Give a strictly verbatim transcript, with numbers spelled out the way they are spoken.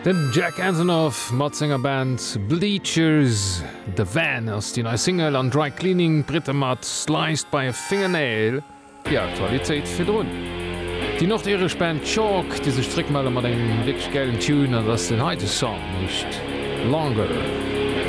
Den Jack Antonoff mat Sänger Band Bleachers, The Van ass die neue Single an Dry Cleaning Britte mat Sliced by a Fingernail die Aktualitéit fir run. Die nordirisch Band Chalk, diese Strickmaler mat eng wirklich geilen Tune, an dats den heite Song nicht longer.